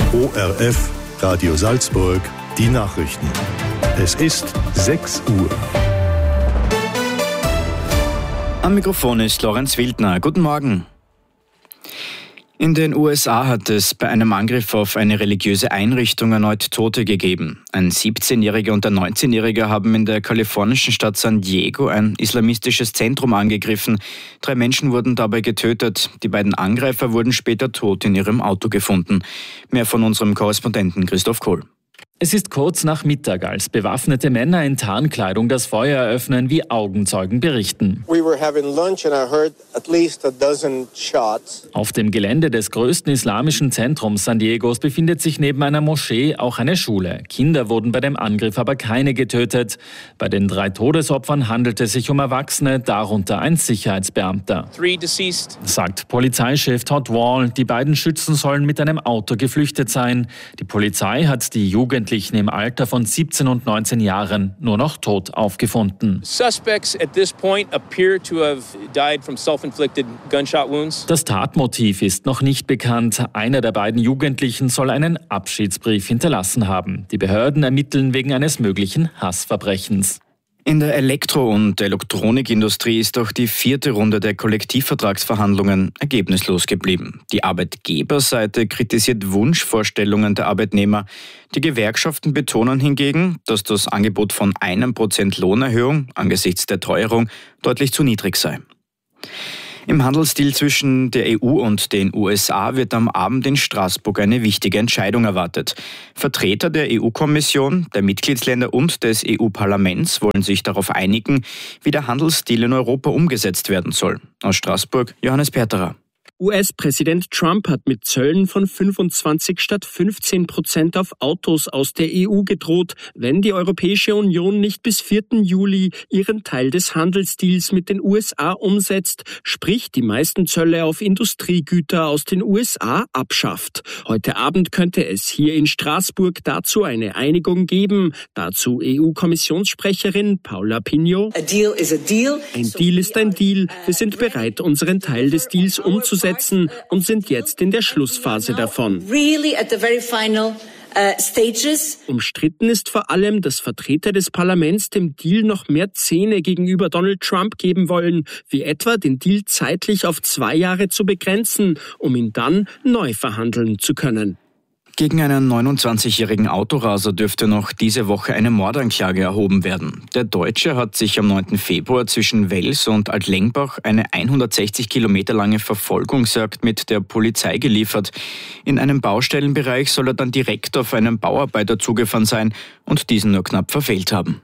ORF Radio Salzburg, die Nachrichten. Es ist 6 Uhr. Am Mikrofon ist Lorenz Wildner. Guten Morgen. In den USA hat es bei einem Angriff auf eine religiöse Einrichtung erneut Tote gegeben. Ein 17-Jähriger und ein 19-Jähriger haben in der kalifornischen Stadt San Diego ein islamistisches Zentrum angegriffen. 3 Menschen wurden dabei getötet. Die beiden Angreifer wurden später tot in ihrem Auto gefunden. Mehr von unserem Korrespondenten Christoph Kohl. Es ist kurz nach Mittag, als bewaffnete Männer in Tarnkleidung das Feuer eröffnen, wie Augenzeugen berichten. Auf dem Gelände des größten islamischen Zentrums San Diegos befindet sich neben einer Moschee auch eine Schule. Kinder wurden bei dem Angriff aber keine getötet. Bei den 3 Todesopfern handelt es sich um Erwachsene, darunter ein Sicherheitsbeamter. 3 deceased, sagt Polizeichef Todd Wall. Die beiden Schützen sollen mit einem Auto geflüchtet sein. Die Polizei hat die Jugendlichen im Alter von 17 und 19 Jahren nur noch tot aufgefunden. Suspects at this point appear to have died from self-inflicted gunshot wounds. Das Tatmotiv ist noch nicht bekannt. Einer der beiden Jugendlichen soll einen Abschiedsbrief hinterlassen haben. Die Behörden ermitteln wegen eines möglichen Hassverbrechens. In der Elektro- und Elektronikindustrie ist auch die 4. Runde der Kollektivvertragsverhandlungen ergebnislos geblieben. Die Arbeitgeberseite kritisiert Wunschvorstellungen der Arbeitnehmer. Die Gewerkschaften betonen hingegen, dass das Angebot von 1% Lohnerhöhung angesichts der Teuerung deutlich zu niedrig sei. Im Handelsdeal zwischen der EU und den USA wird am Abend in Straßburg eine wichtige Entscheidung erwartet. Vertreter der EU-Kommission, der Mitgliedsländer und des EU-Parlaments wollen sich darauf einigen, wie der Handelsdeal in Europa umgesetzt werden soll. Aus Straßburg, Johannes Perterer. US-Präsident Trump hat mit Zöllen von 25 statt 15% auf Autos aus der EU gedroht, wenn die Europäische Union nicht bis 4. Juli ihren Teil des Handelsdeals mit den USA umsetzt, sprich die meisten Zölle auf Industriegüter aus den USA abschafft. Heute Abend könnte es hier in Straßburg dazu eine Einigung geben. Dazu EU-Kommissionssprecherin Paula Pinho. A deal is a deal. Ein Deal ist ein Deal. Wir sind bereit, unseren Teil des Deals umzusetzen und sind jetzt in der Schlussphase davon. Really at the very final stages. Umstritten ist vor allem, dass Vertreter des Parlaments dem Deal noch mehr Zähne gegenüber Donald Trump geben wollen, wie etwa den Deal zeitlich auf 2 Jahre zu begrenzen, um ihn dann neu verhandeln zu können. Gegen einen 29-jährigen Autoraser dürfte noch diese Woche eine Mordanklage erhoben werden. Der Deutsche hat sich am 9. Februar zwischen Wels und Altlengbach eine 160 Kilometer lange Verfolgungsjagd mit der Polizei geliefert. In einem Baustellenbereich soll er dann direkt auf einen Bauarbeiter zugefahren sein und diesen nur knapp verfehlt haben.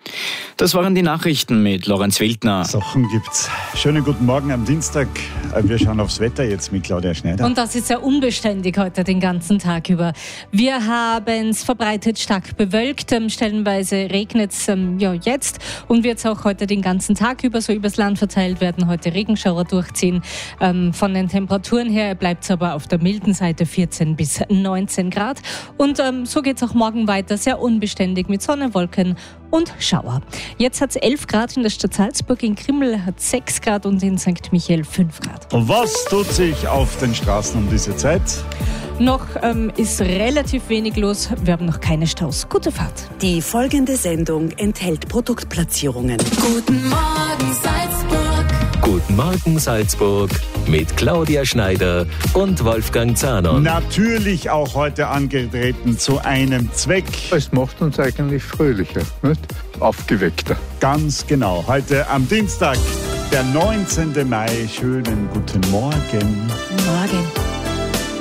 Das waren die Nachrichten mit Lorenz Wildner. Sachen gibt's. Schönen guten Morgen am Dienstag. Wir schauen aufs Wetter jetzt mit Claudia Schneider. Und das ist sehr unbeständig heute den ganzen Tag über. Wir haben es verbreitet stark bewölkt. Stellenweise regnet es jetzt und wird es auch heute den ganzen Tag über so übers Land verteilt werden. Heute Regenschauer durchziehen. Von den Temperaturen her bleibt es aber auf der milden Seite 14 bis 19 Grad. Und so geht es auch morgen weiter. Sehr unbeständig mit Sonne, Wolken und Schauer. Jetzt hat es 11 Grad in der Stadt Salzburg, in Krimml hat 6 Grad und in St. Michael 5 Grad. Und was tut sich auf den Straßen um diese Zeit? Noch ist relativ wenig los, wir haben noch keine Staus. Gute Fahrt. Die folgende Sendung enthält Produktplatzierungen. Guten Morgen Salzburg. Guten Morgen Salzburg mit Claudia Schneider und Wolfgang Zahner. Natürlich auch heute angetreten zu einem Zweck. Es macht uns eigentlich fröhlicher, nicht? Aufgeweckter. Ganz genau. Heute am Dienstag, der 19. Mai. Schönen guten Morgen. Morgen.